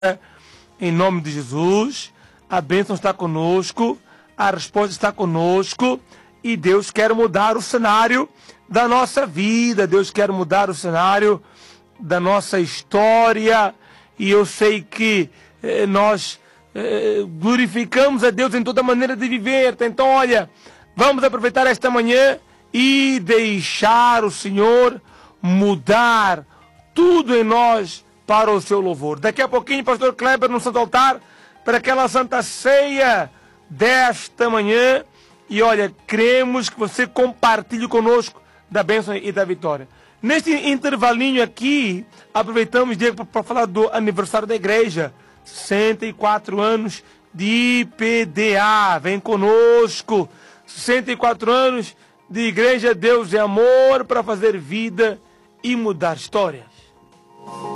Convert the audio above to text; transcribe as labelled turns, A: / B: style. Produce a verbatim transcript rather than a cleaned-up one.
A: Em nome de Jesus, a bênção está conosco, a resposta está conosco e Deus quer mudar o cenário da nossa vida, Deus quer mudar o cenário da nossa história e eu sei que eh, nós eh, glorificamos a Deus em toda maneira de viver. Então, olha, vamos aproveitar esta manhã e deixar o Senhor mudar tudo em nós para o seu louvor. Daqui a pouquinho, pastor Kleber no Santo Altar, para aquela Santa Ceia desta manhã. E olha, cremos que você compartilhe conosco da bênção e da vitória. Neste intervalinho aqui, aproveitamos, Diego, para falar do aniversário da igreja. sessenta e quatro anos de I P D A. Vem conosco. sessenta e quatro anos de Igreja Deus e Amor para fazer vida e mudar histórias.